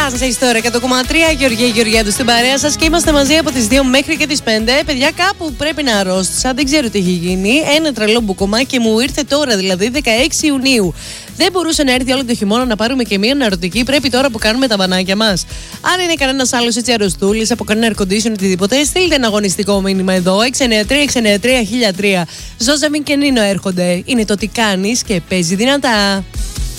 Σας τώρα 100,3 Γεωργία Γεωργιάδου στην παρέα σας και είμαστε μαζί από τις 2 μέχρι και τις 5. Παιδιά, κάπου πρέπει να αρρώστησα, δεν ξέρω τι έχει γίνει. Ένα τρελό μπουκωμά και μου ήρθε τώρα, δηλαδή 16 Ιουνίου. Δεν μπορούσε να έρθει όλο το χειμώνα να πάρουμε και μία αναρωτική. Πρέπει τώρα που κάνουμε τα μπανάκια μας. Αν είναι κανένας άλλος έτσι αρρωστούλης από κανένα air condition οτιδήποτε, στείλτε ένα αγωνιστικό μήνυμα εδώ. 693-693-1003. Ζώζαμιν και Νίνο έρχονται. Είναι το τι κάνεις και παίζει δυνατά.